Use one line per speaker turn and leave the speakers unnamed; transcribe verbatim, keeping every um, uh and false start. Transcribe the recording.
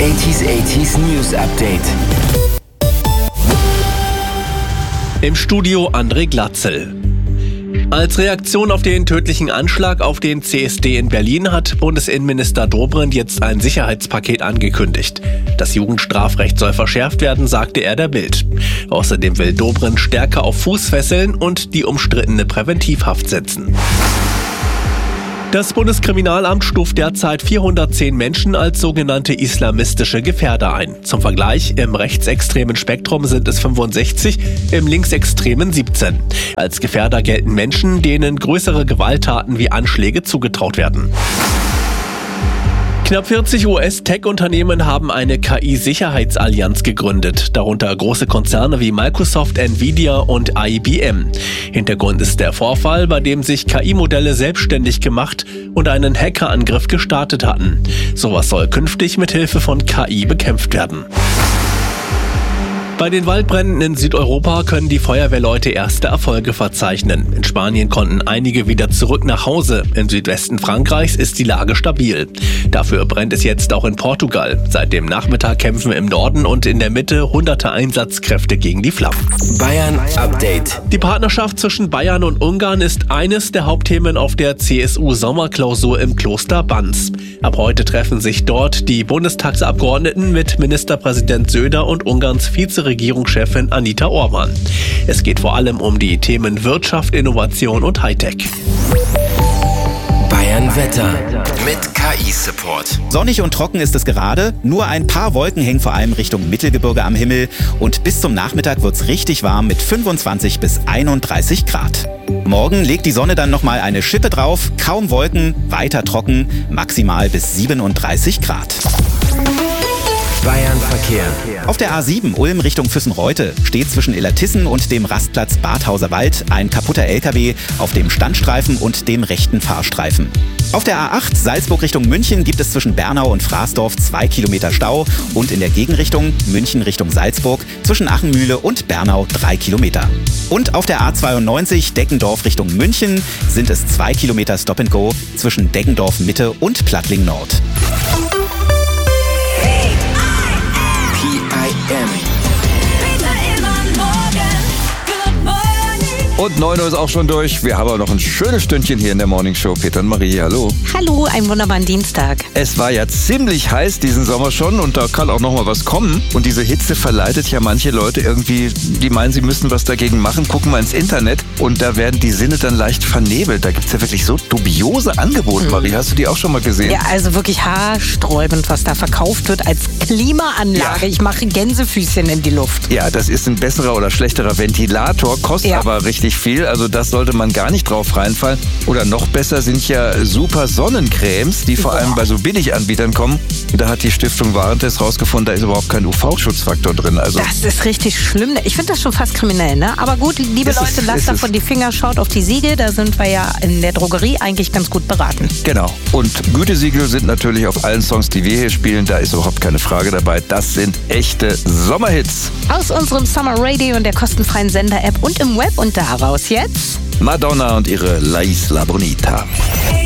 achtziger achtziger News Update.
Im Studio André Glatzel. Als Reaktion auf den tödlichen Anschlag auf den C S D in Berlin hat Bundesinnenminister Dobrindt jetzt ein Sicherheitspaket angekündigt. Das Jugendstrafrecht soll verschärft werden, sagte er der Bild. Außerdem will Dobrindt stärker auf Fußfesseln und die umstrittene Präventivhaft setzen. Das Bundeskriminalamt stuft derzeit vierhundertzehn Menschen als sogenannte islamistische Gefährder ein. Zum Vergleich, im rechtsextremen Spektrum sind es fünfundsechzig, im linksextremen siebzehn. Als Gefährder gelten Menschen, denen größere Gewalttaten wie Anschläge zugetraut werden. Knapp vierzig U S-Tech-Unternehmen haben eine K I-Sicherheitsallianz gegründet, darunter große Konzerne wie Microsoft, Nvidia und I B M. Hintergrund ist der Vorfall, bei dem sich K I-Modelle selbstständig gemacht und einen Hackerangriff gestartet hatten. Sowas soll künftig mit Hilfe von K I bekämpft werden. Bei den Waldbränden in Südeuropa können die Feuerwehrleute erste Erfolge verzeichnen. In Spanien konnten einige wieder zurück nach Hause. Im Südwesten Frankreichs ist die Lage stabil. Dafür brennt es jetzt auch in Portugal. Seit dem Nachmittag kämpfen im Norden und in der Mitte hunderte Einsatzkräfte gegen die Flammen.
Bayern Update.
Die Partnerschaft zwischen Bayern und Ungarn ist eines der Hauptthemen auf der C S U-Sommerklausur im Kloster Banz. Ab heute treffen sich dort die Bundestagsabgeordneten mit Ministerpräsident Söder und Ungarns Vizeregierungschefin Anita Orban. Es geht vor allem um die Themen Wirtschaft, Innovation und Hightech.
Bayern Wetter mit K I-Support.
Sonnig und trocken ist es gerade. Nur ein paar Wolken hängen vor allem Richtung Mittelgebirge am Himmel. Und bis zum Nachmittag wird's richtig warm mit fünfundzwanzig bis einunddreißig Grad. Morgen legt die Sonne dann nochmal eine Schippe drauf. Kaum Wolken, weiter trocken, maximal bis siebenunddreißig Grad.
Bayern Verkehr.
Auf der A sieben Ulm Richtung Füssen-Reute steht zwischen Illertissen und dem Rastplatz Badhauser Wald ein kaputter L K W auf dem Standstreifen und dem rechten Fahrstreifen. Auf der A acht Salzburg Richtung München gibt es zwischen Bernau und Fraßdorf zwei Kilometer Stau und in der Gegenrichtung München Richtung Salzburg zwischen Achenmühle und Bernau drei Kilometer. Und auf der A zweiundneunzig Deggendorf Richtung München sind es zwei Kilometer Stop and Go zwischen Deggendorf Mitte und Plattling Nord.
Und neun Uhr ist auch schon durch. Wir haben aber noch ein schönes Stündchen hier in der Morning Show. Peter und Marie, hallo.
Hallo, einen wunderbaren Dienstag.
Es war ja ziemlich heiß diesen Sommer schon und da kann auch noch mal was kommen. Und diese Hitze verleitet ja manche Leute irgendwie, die meinen, sie müssen was dagegen machen, gucken mal ins Internet und da werden die Sinne dann leicht vernebelt. Da gibt es ja wirklich so dubiose Angebote, mhm. Marie. Hast du die auch schon mal gesehen?
Ja, also wirklich haarsträubend, was da verkauft wird als Klimaanlage. Ja. Ich mache Gänsefüßchen in die Luft.
Ja, das ist ein besserer oder schlechterer Ventilator, kostet ja. aber richtig viel, also das sollte man gar nicht drauf reinfallen. Oder noch besser sind ja super Sonnencremes, die vor Boah. allem bei so Billiganbietern kommen. Da hat die Stiftung Warentest rausgefunden, da ist überhaupt kein U V-Schutzfaktor drin. Also
das ist richtig schlimm. Ich finde das schon fast kriminell, ne? Aber gut, liebe ist Leute, es, lasst davon die Finger, schaut auf die Siegel, da sind wir ja in der Drogerie eigentlich ganz gut beraten.
Genau. Und Gütesiegel sind natürlich auf allen Songs, die wir hier spielen, da ist überhaupt keine Frage dabei. Das sind echte Sommerhits.
Aus unserem Summer Radio und der kostenfreien Sender-App und im Web und daraus jetzt
Madonna und ihre La Isla Bonita.